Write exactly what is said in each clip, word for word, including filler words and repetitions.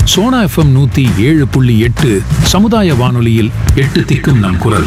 Sona FM நூத்தி ஏழு புள்ளி எட்டு சமுதாய வானொலியில் எட்டு திக்கும் நம் குரல்.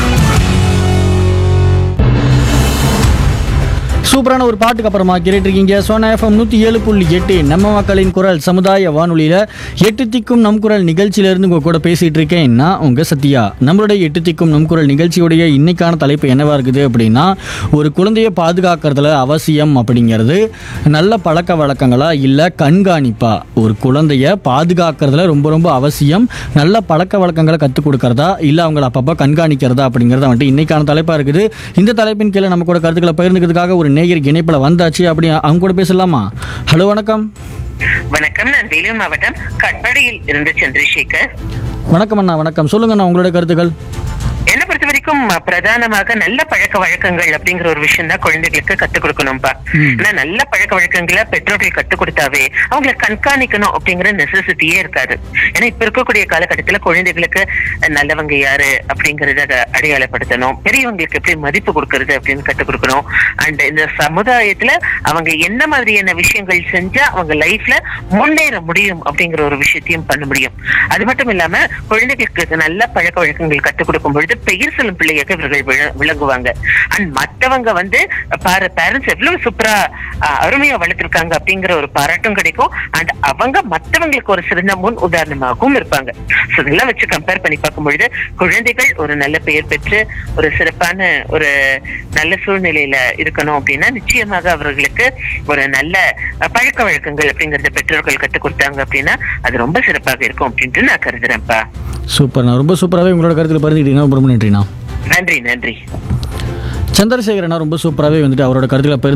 சூப்பரான ஒரு பாட்டுக்கு அப்புறமா கேட்டுருக்கீங்க சோனா எஃப்எம் நூற்றி ஏழு புள்ளி எட்டு நம்ம மக்களின் குரல் சமுதாய வானொலியில் எட்டு திக்கும் நம் குரல் நிகழ்ச்சியிலேருந்து உங்கள் கூட பேசிகிட்டு இருக்கேன் நான் உங்கள் சத்யா. நம்மளுடைய எட்டு திக்கும் நம் குரல் நிகழ்ச்சியுடைய இன்னைக்கான தலைப்பு என்னவா இருக்குது அப்படின்னா, ஒரு குழந்தையை பாதுகாக்கிறதுல அவசியம் அப்படிங்கிறது நல்ல பழக்க வழக்கங்களா இல்லை கண்காணிப்பா? ஒரு குழந்தைய பாதுகாக்கிறதுல ரொம்ப ரொம்ப அவசியம் நல்ல பழக்க வழக்கங்களை கற்றுக் கொடுக்கறதா இல்லை அவங்கள அப்பப்போ கண்காணிக்கிறதா அப்படிங்கிறத வந்துட்டு இன்னைக்கான தலைப்பாக இருக்குது. இந்த தலைப்பின் கீழே நம்ம கூட கருத்துக்களை பகிர்ந்துக்கிறதுக்காக ஒரு நேயர் இணைப்புல வந்தாச்சு. அப்படி அவங்க கூட பேசலாமா? ஹலோ, வணக்கம். வணக்கம், நான் வேலூர் மாவட்டம் கட்பாடியில் இருந்து சந்திரசேகர். வணக்கம் அண்ணா. வணக்கம், சொல்லுங்க அண்ணா உங்களோட கருத்துக்கள். என்ன பொறுத்த வரைக்கும் பிரதானமாக நல்ல பழக்க வழக்கங்கள் அப்படிங்கிற ஒரு விஷயம் தான் குழந்தைகளுக்கு கத்துக் கொடுக்கணும்பா. ஆனா நல்ல பழக்க வழக்கங்களை பெற்றோர்கள் கத்துக் கொடுத்தாவே அவங்களை கண்காணிக்கணும் அப்படிங்கிற நெசசிட்டியே இருக்காது. ஏன்னா இப்ப இருக்கக்கூடிய காலகட்டத்துல குழந்தைகளுக்கு நல்லவங்க யாரு அப்படிங்கறத அடையாளப்படுத்தணும், பெரியவங்களுக்கு எப்படி மதிப்பு கொடுக்கறது அப்படின்னு கத்துக் கொடுக்கணும். அண்ட் இந்த சமுதாயத்துல அவங்க என்ன மாதிரியான விஷயங்கள் செஞ்சா அவங்க லைஃப்ல முன்னேற முடியும் அப்படிங்கிற ஒரு விஷயத்தையும் பண்ண முடியும். அது மட்டும் இல்லாம குழந்தைகளுக்கு நல்ல பழக்க வழக்கங்கள் கத்துக் கொடுக்கும் பொழுது பெயர் சொல்லும் பிள்ளையாக இவர்கள் விளங்குவாங்க. அண்ட் மற்றவங்க வந்து பேரண்ட்ஸ் எவ்வளவு சூப்பரா அருமையா வளர்த்திருக்காங்க அப்படிங்கிற ஒரு பாராட்டும் கிடைக்கும். அண்ட் அவங்க மற்றவங்களுக்கு ஒரு சிறந்த முன் உதாரணமாகவும் இருப்பாங்க. இதெல்லாம் வச்சு கம்பேர் பண்ணி பார்க்கும் பொழுது குழந்தைகள் ஒரு நல்ல பெயர் பெற்று ஒரு சிறப்பான ஒரு நல்ல சூழ்நிலையில இருக்கணும் அப்படின்னா நிச்சயமாக அவர்களுக்கு ஒரு நல்ல பழக்க வழக்கங்கள் அப்படிங்கறத பெற்றோர்கள் கற்றுக் கொடுத்தாங்க அப்படின்னா அது ரொம்ப சிறப்பாக இருக்கும் அப்படின்ட்டு நான் கருதுறேன்ப்பா. சூப்பர்ண்ணா, ரொம்ப சூப்பராகவே உங்களோட கருத்தில் பகிர்ந்துக்கிட்டீங்கன்னா ரொம்ப நன்றிண்ணா. நன்றி நன்றி. சந்திரசேகரண்ணா ரொம்ப சூப்பராகவே வந்துட்டு அவரோட கருத்துக்களை பகிர்ந்து